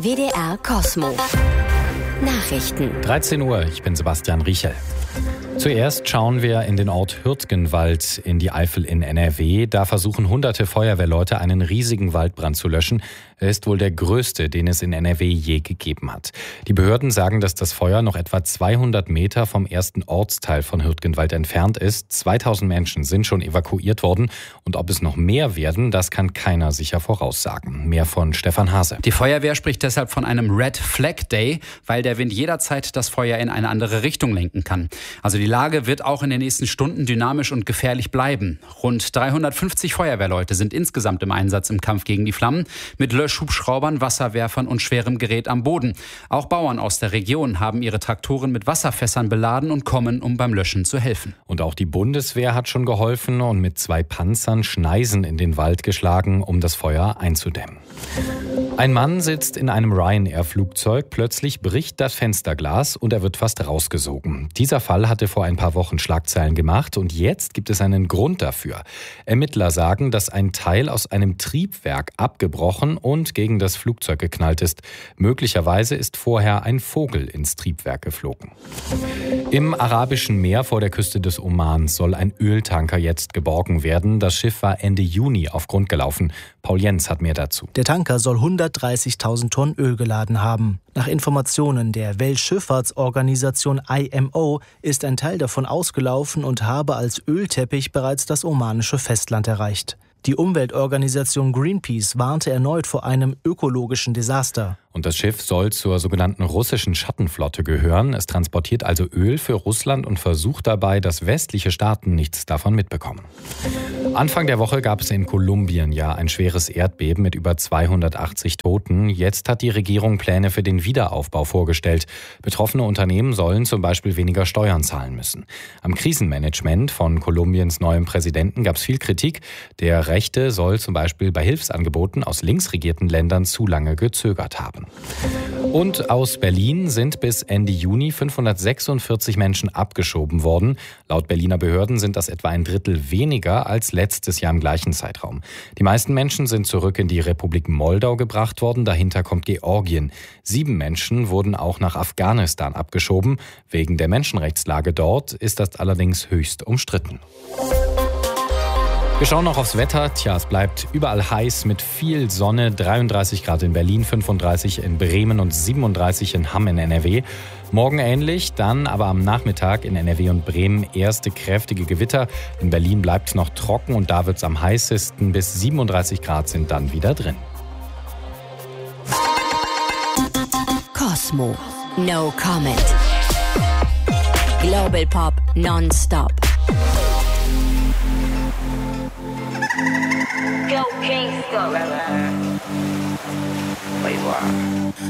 WDR Kosmo. Nachrichten. 13 Uhr, ich bin Sebastian Riechel. Zuerst schauen wir in den Ort Hürtgenwald in die Eifel in NRW. Da versuchen hunderte Feuerwehrleute, einen riesigen Waldbrand zu löschen. Er ist wohl der größte, den es in NRW je gegeben hat. Die Behörden sagen, dass das Feuer noch etwa 200 Meter vom ersten Ortsteil von Hürtgenwald entfernt ist. 2000 Menschen sind schon evakuiert worden. Und ob es noch mehr werden, das kann keiner sicher voraussagen. Mehr von Stefan Hase. Die Feuerwehr spricht deshalb von einem Red Flag Day, weil der Wind jederzeit das Feuer in eine andere Richtung lenken kann. Also die Lage wird auch in den nächsten Stunden dynamisch und gefährlich bleiben. Rund 350 Feuerwehrleute sind insgesamt im Einsatz im Kampf gegen die Flammen, mit Löschhubschraubern, Wasserwerfern und schwerem Gerät am Boden. Auch Bauern aus der Region haben ihre Traktoren mit Wasserfässern beladen und kommen, um beim Löschen zu helfen. Und auch die Bundeswehr hat schon geholfen und mit 2 Panzern Schneisen in den Wald geschlagen, um das Feuer einzudämmen. Ein Mann sitzt in einem Ryanair-Flugzeug, plötzlich bricht das Fensterglas und er wird fast rausgesogen. Dieser Fall hatte vor ein paar Wochen Schlagzeilen gemacht und jetzt gibt es einen Grund dafür. Ermittler sagen, dass ein Teil aus einem Triebwerk abgebrochen und gegen das Flugzeug geknallt ist. Möglicherweise ist vorher ein Vogel ins Triebwerk geflogen. Im Arabischen Meer vor der Küste des Omans soll ein Öltanker jetzt geborgen werden. Das Schiff war Ende Juni auf Grund gelaufen. Paul Jens hat mehr dazu. Der Tanker soll 130.000 Tonnen Öl geladen haben. Nach Informationen der Weltschifffahrtsorganisation IMO ist ein Teil davon ausgelaufen und habe als Ölteppich bereits das omanische Festland erreicht. Die Umweltorganisation Greenpeace warnte erneut vor einem ökologischen Desaster. Und das Schiff soll zur sogenannten russischen Schattenflotte gehören. Es transportiert also Öl für Russland und versucht dabei, dass westliche Staaten nichts davon mitbekommen. Anfang der Woche gab es in Kolumbien ja ein schweres Erdbeben mit über 280 Toten. Jetzt hat die Regierung Pläne für den Wiederaufbau vorgestellt. Betroffene Unternehmen sollen zum Beispiel weniger Steuern zahlen müssen. Am Krisenmanagement von Kolumbiens neuem Präsidenten gab es viel Kritik. Der Rechte soll zum Beispiel bei Hilfsangeboten aus links regierten Ländern zu lange gezögert haben. Und aus Berlin sind bis Ende Juni 546 Menschen abgeschoben worden. Laut Berliner Behörden sind das etwa ein Drittel weniger als letztes Jahr im gleichen Zeitraum. Die meisten Menschen sind zurück in die Republik Moldau gebracht worden. Dahinter kommt Georgien. 7 Menschen wurden auch nach Afghanistan abgeschoben. Wegen der Menschenrechtslage dort ist das allerdings höchst umstritten. Wir schauen noch aufs Wetter. Es bleibt überall heiß mit viel Sonne. 33 Grad in Berlin, 35 in Bremen und 37 in Hamm in NRW. Morgen ähnlich, dann aber am Nachmittag in NRW und Bremen erste kräftige Gewitter. In Berlin bleibt es noch trocken und da wird es am heißesten. Bis 37 Grad sind dann wieder drin. Kosmo. No comment. Global Pop non-stop. Go gangsta. Wait, what?